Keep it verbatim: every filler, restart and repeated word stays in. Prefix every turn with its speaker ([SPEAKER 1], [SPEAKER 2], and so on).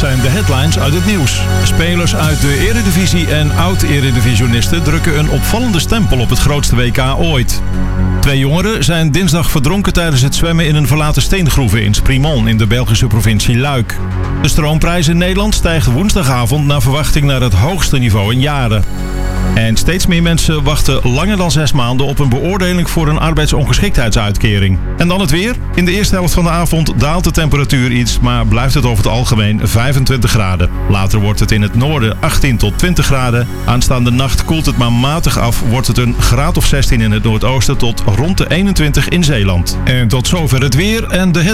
[SPEAKER 1] zijn de headlines uit het nieuws. Spelers uit de Eredivisie en oud-Eredivisionisten drukken een opvallende stempel op het grootste W K ooit. Twee jongeren zijn dinsdag verdronken tijdens het zwemmen in een verlaten steengroeve in Sprimont in de Belgische provincie Luik. De stroomprijs in Nederland stijgt woensdagavond naar verwachting naar het hoogste niveau in jaren. En steeds meer mensen wachten langer dan zes maanden op een beoordeling voor een arbeidsongeschiktheidsuitkering. En dan het weer. In de eerste helft van de avond daalt de temperatuur iets, maar blijft het over het algemeen vijfentwintig graden. Later wordt het in het noorden achttien tot twintig graden. Aanstaande nacht koelt het maar matig af, wordt het een graad of zestien in het noordoosten tot rond de eenentwintig in Zeeland. En tot zover het weer en de